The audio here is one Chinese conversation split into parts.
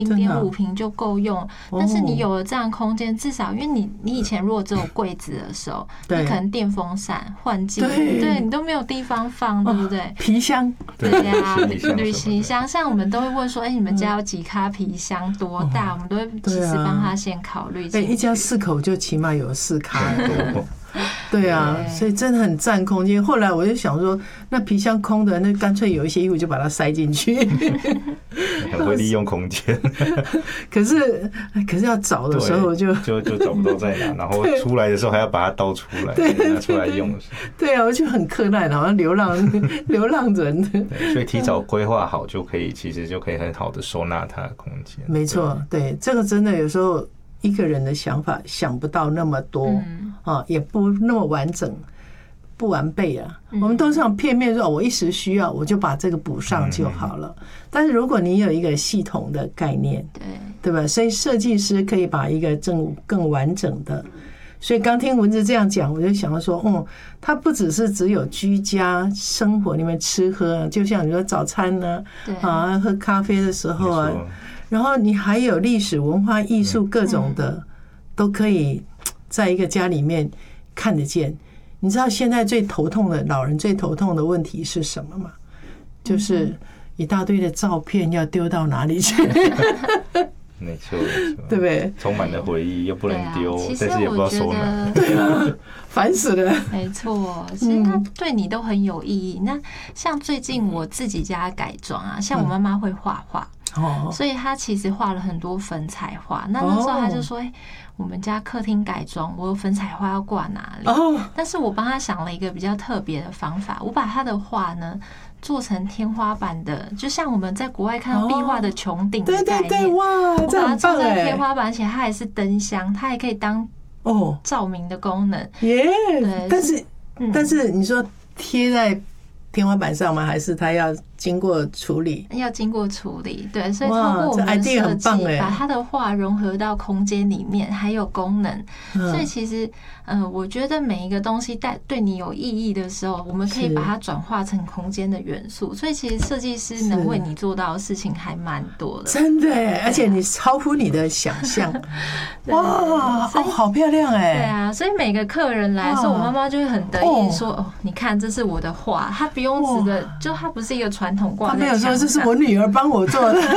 0.5坪就够用，但是你有了这样的空间，至少因为你以前如果只有柜子的时候，你可能电风扇、换季，对你都没有地方放，对不对？ 皮箱， 对呀，旅行箱，像我们都会问说，你们家有几咖皮箱，多大？我们都会其实帮他先考虑。 一家4口就起码有4咖。对啊，所以真的很占空间。后来我就想说，那皮箱空的，那干脆有一些衣服就把它塞进去， 很会利用空间。 可是要找的时候就找不到在哪，然后出来的时候还要把它倒出来，拿出来用。对啊，我就很困难，好像流浪人的。 所以提早规划好其实就可以很好的收纳它的空间。 没错，对，这个真的有时候一个人的想法想不到那么多也不那么完整。不完备啊，我们都是很片面说，我一时需要我就把这个补上就好了。但是如果你有一个系统的概念，对吧？所以设计师可以把一个更完整的。所以刚听文字这样讲，我就想到说，它不只有居家生活里面吃喝，就像你说早餐呢，喝咖啡的时候啊，然后你还有历史文化艺术各种的，都可以在一个家里面看得见。你知道现在老人最头痛的问题是什么吗？就是一大堆的照片要丢到哪里去？ 没错， 对不对？ 充满了回忆，又不能丢，但是也不知道收哪。 对啊，烦死了。 没错，其实它对你都很有意义。那像最近我自己家改装啊，像我妈妈会画画，所以她其实画了很多粉彩画。那时候她就说：“我们家客厅改装，我有粉彩画要挂哪里？”但是我帮她想了一个比较特别的方法，我把她的画呢做成天花板的，就像我们在国外看到壁画的穹顶的概念。对， 哇，这很棒！ 做成天花板，而且它还是灯箱，它还可以当照明的功能。 耶！但是你说贴在天花板上吗？还是它要经过处理？ 要经过处理，对。所以通过我们的设计，把它的画融合到空间里面，还有功能。所以其实，我觉得每一个东西对你有意义的时候，我们可以把它转化成空间的元素。所以其实设计师能为你做到的事情还蛮多的， 真的耶！而且你超乎你的想象。哇，好漂亮哎！ 对啊，所以每个客人来的时候，我妈妈就会很得意说：“你看，这是我的画。”她不用指的，就它不是一个传统挂在墙上。 她没有说这是我女儿帮我做的。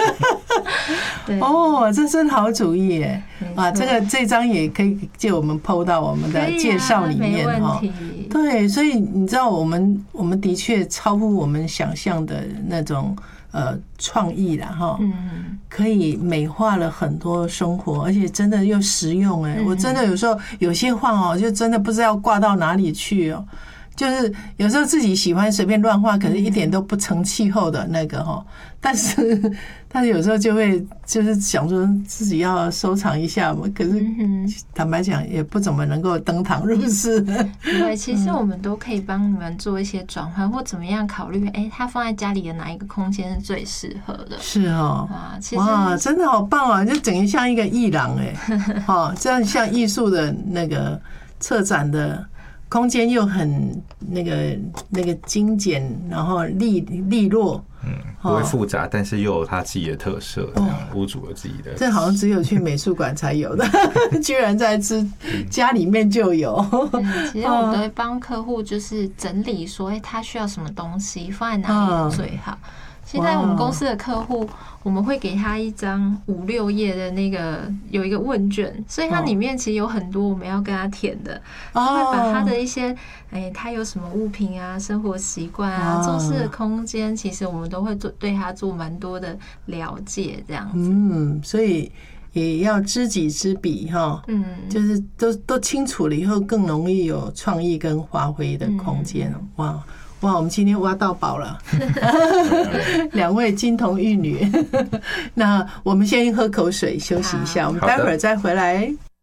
这真好主意耶！这张也可以借我们 PO 到我们的介绍里面哈。对，所以你知道我们的确超乎我们想象的那种创意啦哈。可以美化了很多生活，而且真的又实用哎。我真的有时候有些画就真的不知道挂到哪里去哦。就是有时候自己喜欢随便乱画，可是一点都不成气候的那个哈。但是有时候就会就是想说自己要收藏一下嘛，可是坦白讲也不怎么能够登堂入室。 对，其实我们都可以帮你们做一些转换，或怎么样考虑，它放在家里的哪一个空间是最适合的。 是哦，哇，真的好棒啊！就整个像一个艺廊这样像艺术的那个策展的。空间又很那个精简，然后利落， 不会复杂，但是又有它自己的特色，屋主有自己的。 这好像只有去美术馆才有的，居然在家里面就有。 其实我们都会帮客户就是整理说，他需要什么东西放在哪里最好。现在我们公司的客户，我们会给他一张5、6页的有一个问卷，所以它里面其实有很多我们要跟他填的，会把他的一些他有什么物品啊、生活习惯啊、做事的空间，其实我们都会对他做蛮多的了解，这样子。 所以也要知己知彼哈，就是都清楚了以后，更容易有创意跟发挥的空间。哇，我们今天挖到宝了，2位金童玉女。那我们先喝口水休息一下，我们待会儿再回来。